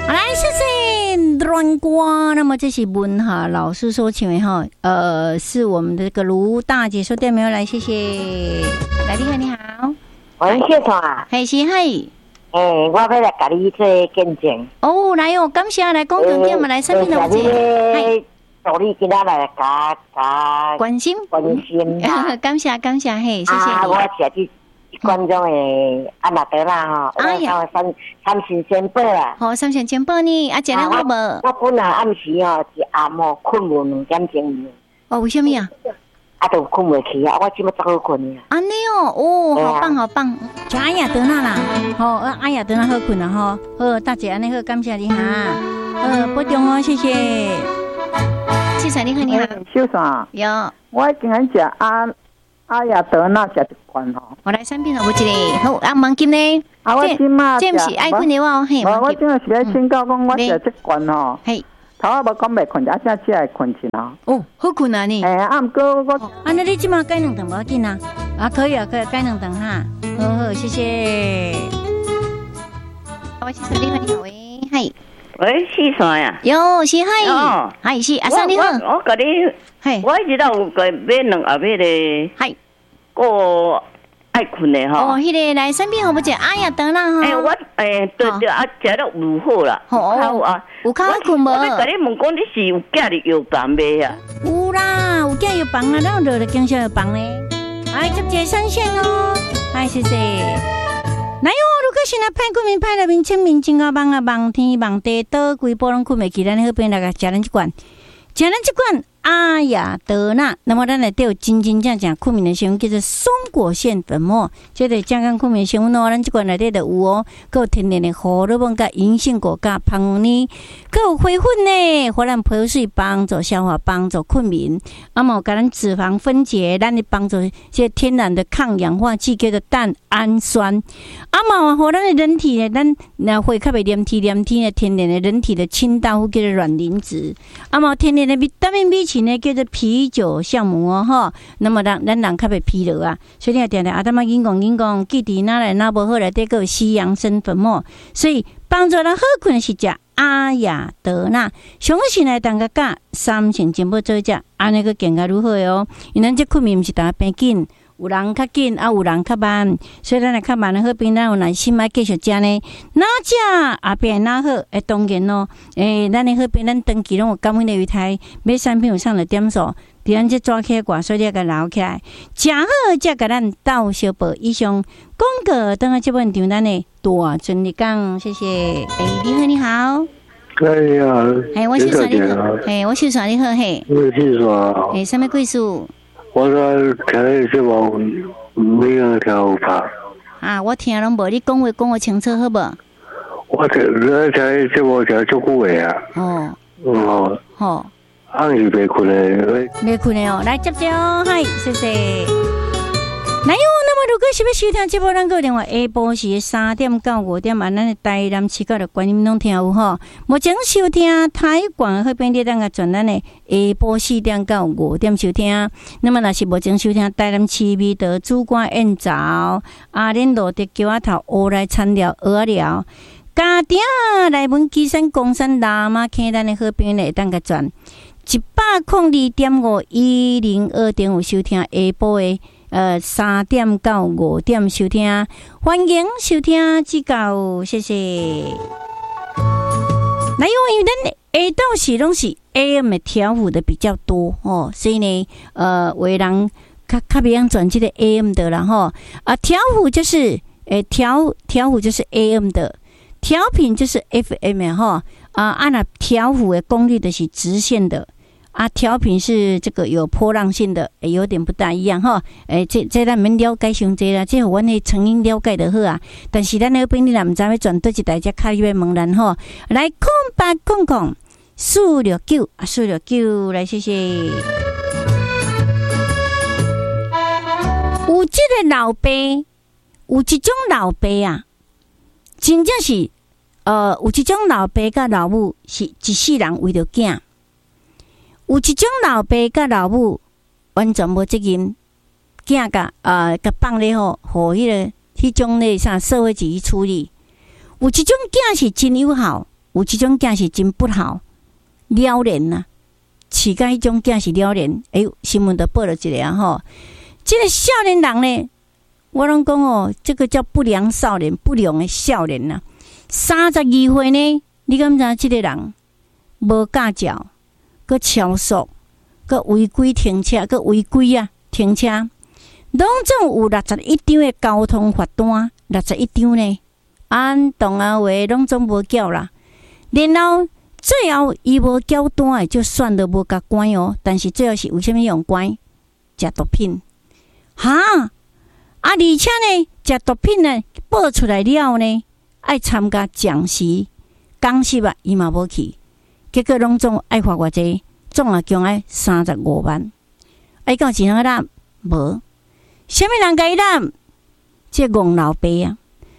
好来，谢谢软瓜。那么这是文哈老师说请问哈，是我们的这个卢大姐说对没有？来，谢谢。来，你好， 喂，谢总啊， 嘿是嘿。 我要来甲你做见证。 哦，来哦，感谢来讲重点嘛，来什么东西？ 嘿，助你今仔来加关心，感谢，嘿，谢谢你。 我写去。观众的安娜德啦吼， 哎呀， 三神仙宝啦， 好，三神仙宝呢？啊，食了好无？ 我本来暗时吼是暗晡困无2点钟。 哦，为什么啊？ 都困袂去啊！我今仔早好困啊。 安尼哦，好棒！就哎呀，得那啦，好，哎呀，得那好困啦吼。好，大姐安尼好，感谢你哈。保重哦，谢谢。谢谢你好，你好。 秀爽。 有。 我今日食阿雅德纳食一罐吼， 我来产品有一个好啊，黄金呢？ 我今嘛这不是爱困的哇，嘿， 我今日是来请教讲，我食这罐吼， 嘿， 头仔无讲袂困，啊，正起来困去啦。 哦，好困啊你？ 毋过我， 那你即马改2顿无要紧啊？啊，可以改2顿哈。好，谢谢。我是你好，你好喂，嘿。 喂，是啥呀？ 有是嗨，是阿三你好。 我甲你，嘿，我一直都有个买2盒迄个，嗨，个爱困的吼。 哦，迄个来身边好不食？哎呀，等啦哈。 我对啊，食了有好啦。 好啊，有较困无？ 我甲你问讲，你是有寄哩药房买啊？ 有啦，有寄药房啊，咱落了经销药房咧。哎，接接上线哦，哎，谢谢。来哟！如果是那派困眠派来面签名真啊忙啊忙天忙地倒规波拢困袂起，咱好边来个食咱一罐，阿雅德纳。那么咱来都有真正困眠的成分叫做松果腺粉末，这个健康困眠成分哦，咱这罐内底就有哦，还有天然的荷尔蒙甲银杏果甲芳呢，还有花粉呢，互咱排水帮助消化，帮助困眠。啊么甲咱脂肪分解，咱的帮助这天然的抗氧化剂叫做蛋氨酸。啊么互咱的人体呢，咱那会较袂黏的天然的人体的清道夫叫做卵磷脂。啊么天然的维他命 B 群呢叫做啤酒酵母哦吼。那么咱人较袂疲劳啊，所以你要定定啊，咱嘛紧讲，记伫哪来哪无好来得个西洋参粉末，所以帮助咱好困是食阿雅德纳，上个是来当个甲3成全部做食，安尼个健康如何哦？因咱这困眠毋是当变紧。有人较紧啊，有人较慢，所以咱来较慢的好病，咱有耐心来继续食呢。哪食后边哪好？当然咯，咱的好病，咱长期拢有感恩的鱼台，买产品有上了点数，伫咱这抓起挂，所以要甲留起来，食好才甲咱斗小报。以上广告等下这本场，咱的大顺利讲，谢谢。你好。我是啥你好，我是啥你好嘿。 我是啥？ 什么贵数？ 我说听这无没有听法啊！我听拢无，你讲话讲我清楚好无？ 我听这无听足久的啊。 好。 暗时袂困的。 袂困的哦，来接哦，嗨，谢谢。来哟，那么如果是要收听节目，咱个电话下晡时3点到5点，咱的台南市角的观音拢听有吼。目前收听台广迄边，你当个转咱的下晡4点到5点收听。那么若是目前收听台南市美德主管燕巢、阿莲路的桥仔头、乌来田寮、鹅寮、嘉定、内门、基山、公山、南马坑，咱的好朋友会当个转102.51025收听下晡的。3点到5点收听，欢迎收听指教，谢谢。来，因为咱下昼时拢是 AM 的调幅的比较多哦，所以呢，为人较袂晓转这个 AM 的啦吼。调幅就是调幅就是 AM 的，调频就是 FM 哈。那调幅的功率的是直线的。调频是这个有波浪性的，有点不大一样哈。这咱们了解上济啦，这阮的成因了解就好啊。但是咱那边你若唔知要转对一台，只卡要问咱吼。来0800-469-469来，谢谢。有这个老爸，有一种老爸啊，真正是有一种老爸甲老母是一世人为着囝。有一种老爸甲老母完全无责任，囝甲放咧互迄种咧社会主义处理。有一种囝是真友好， 有即种囝是真不好，了然啊，饲甲迄种囝是了然。新闻都报了一个啊吼，这个少年人呢，我拢讲哦，这个叫不良少年，不良的少年啊。32岁呢，你敢知这个人无驾照，佮超速，佮违规停车，佮违规啊停车，拢总有61张的交通罚单，61张呢。同啊话拢总无缴啦，然后最后伊无缴单的，就算了无甲关哦。但是最后是为虾米用关？食毒品，而且呢，食毒品呢报出来了呢，爱参加讲习讲习啊，伊嘛无去，结果拢总爱罚偌济，总共爱35万，爱到钱人揽无？虾米人甲伊揽？这戆老爸啊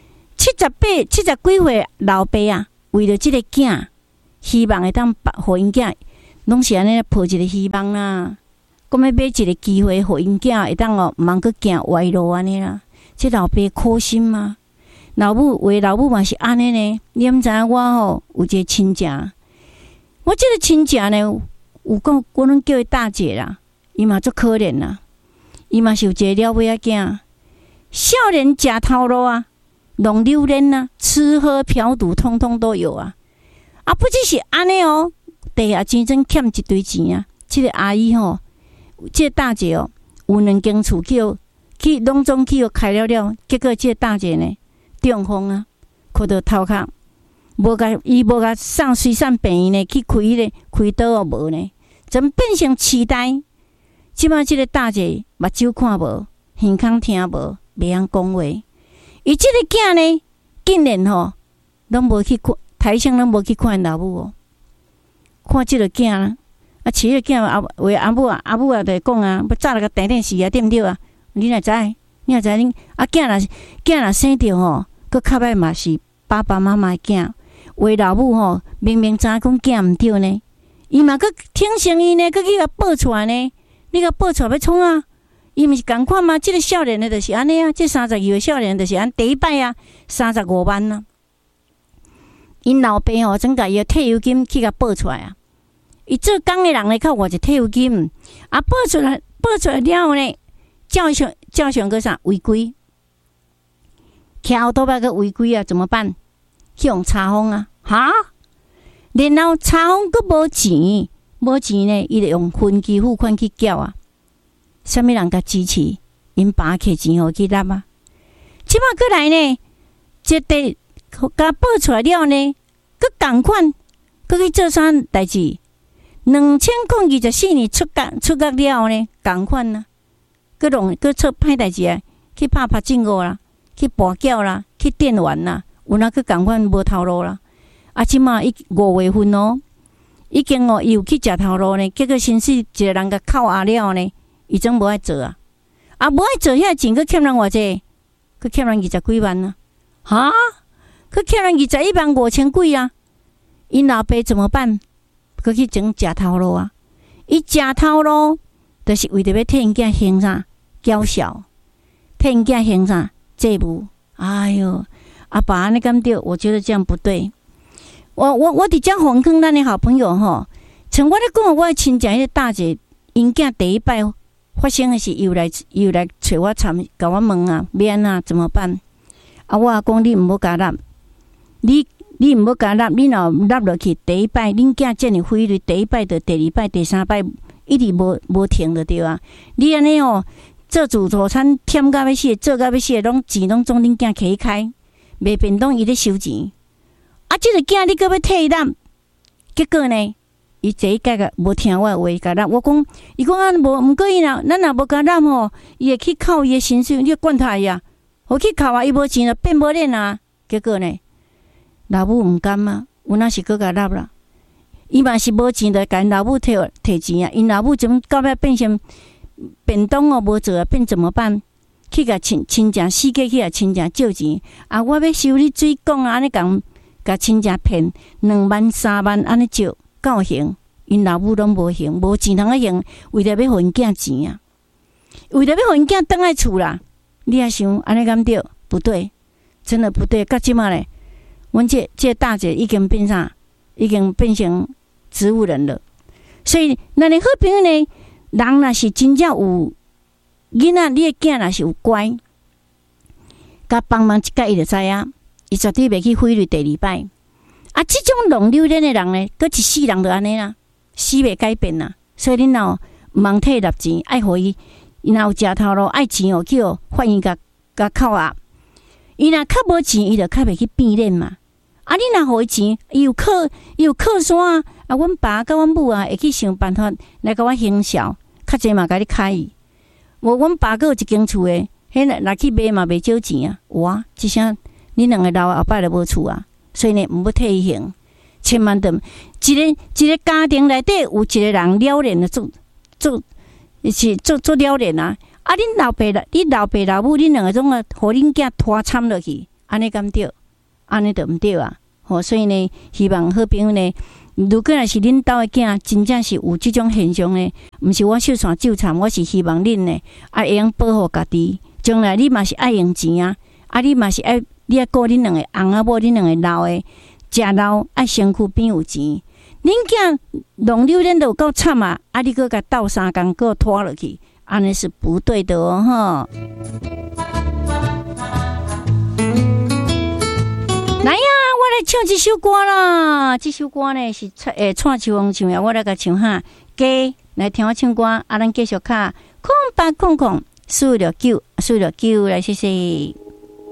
！70几岁老爸啊，为了这个囝，希望会当互因囝，拢是安尼抱一个希望啦。讲要买一个机会，互因囝会当毋通去行歪路安尼啦。这老爸苦心吗？老母嘛是安尼呢。你毋知影我吼有一个亲戚，我这个亲戚呢，有讲我拢叫伊大姐啦，伊嘛足可怜啦，伊嘛是有一个了尾仔囝，少年食头路啊。弄榴莲啊，吃喝嫖赌，通通都有啊！不只是安尼哦，地下钱真欠一堆钱啊！这个阿姨吼，这个大姐哦，有2间厝去拢总去开了，结果这个大姐呢，中风啊，磕到头壳，伊无甲送水产病院呢，去开刀哦无呢，怎变成痴呆？即摆这个大姐目睭看无，耳孔听无，袂晓讲话。伊即个囝呢，竟然吼，拢无去看台上，拢无去看老母哦。看即个囝啦，饲个囝阿母啊，就讲啊，要早来甲定死啊，对毋对啊？你若知，恁囝若生着吼，佮较歹嘛是爸爸妈妈的囝，为老母吼，明明知影讲囝毋对呢，伊嘛佮挺身伊呢，佮去甲报出来呢，你甲报出来要创啊？伊毋是共款吗？这个少年的就是安尼啊，这32岁少年就是安第一摆啊，35万啊。因老爸吼，总甲伊的退休金去甲报出来啊。伊做工的人咧，靠偌一退休金，报出来了后呢，照常个啥违规，骑奥多巴个违规啊，怎么办？去用查封啊，然后查封佫无钱呢，伊就用分期付款去缴啊。啥物人甲支持？因爸摕钱互去揽啊！即摆过来呢，这地甲报出来了呢，佮共款，佮去做啥代志？2024年出国了后呢，共款啊，佮做歹代志啊，去拍政务啦，去跋筊啦，去电玩啦，有哪佮共款无头路啦？即摆5月份哦，已经伊有去食头路呢，结果先是一个人甲扣押了呢。伊总无爱做啊！无爱做遐钱，佮欠人偌济？佮欠人20几万啊！佮欠人21万5千几啊！因老爸怎么办？佮去整食头路啊！伊食头路，就是为着要替因囝还啥缴销，替因囝还啥债务。哎哟，阿爸安尼敢对？我觉得这样不对。我伫遮奉劝咱的好朋友吼，像我咧讲，我的亲戚迄个大姐，因囝第一摆发生的是又来找我甲我问啊，要安怎怎么办？我讲你毋好甲揽，你毋好甲揽，你若揽落去，第一摆恁囝遮尔费率，第一摆到第二摆、第三摆一直无停就对啊！你安尼哦，做自助餐忝到要死，做到要死，拢钱拢总恁囝起开，卖便当伊咧收钱。即个囝你搁要替伊揽，结果呢？伊这一届个无听我话，甲揽。我讲，伊讲毋过伊咱若无甲揽吼，伊会去扣伊的薪水，你管他伊啊，互去扣啊，伊无钱就变无脸啊。结果呢，老母毋甘啊，有哪是搁甲揽啦？伊嘛是无钱，就甲因老母摕钱啊。因老母怎到尾变成便当哦无做啊，变怎么办？去甲亲戚死过去啊，亲戚借钱我要收你水管啊，安尼甲亲戚骗2万3万安尼借。敢有行？因老母拢无行，无钱通行，为了要互因囝钱啊，为了要互因囝倒来厝啦。你也想安尼敢对？不对，真的不对。到即马咧，阮这大姐已经变啥？ 已经变成植物人了。所以，咱的好朋友呢，人若是真正有囡仔，你的囝若是有乖，甲帮忙一届，伊就知影，伊绝对袂去毁了第二摆。啊，即种弄榴莲的人呢，搁一世人就安尼啦，死袂改变啦。所以恁若毋通摕纳钱，爱互伊，伊若有食头路，爱钱哦，叫欢迎甲扣押。伊若较无钱，伊就较袂去变脸嘛。啊，你若互伊钱，伊有靠山啊！啊，阮爸甲阮母啊，会去想办法来甲我行销，较济嘛，甲你开伊。无，阮爸阁有一间厝诶，迄若去卖嘛，袂少钱啊。有啊，即声恁两个老后摆就无厝啊，所以呢，毋要替伊行，千万着一个家庭内底有一个人了然的做了然啊！啊，恁老爸老母，恁两个总啊，互恁囝拖惨落去，安尼敢对？安尼就毋对啊！吼，所以呢，希望好朋友呢。如果若是恁兜的囝真正是有即种现象呢，毋是我秀传纠缠，我是希望恁呢会用保护家己。将来你嘛是爱用钱啊，啊你嘛是爱你爱顾恁两个翁仔某，恁两个老的食老爱身躯边有钱。恁囝弄榴莲都有够惨啊！啊你搁甲斗相共，搁拖落去，安尼是不对的哦，吼。来呀，我来唱这首歌啦！这首歌呢是蔡秋凤唱的，我来甲唱哈。加来听我唱歌，啊，咱继续卡，0800469469来，谢谢。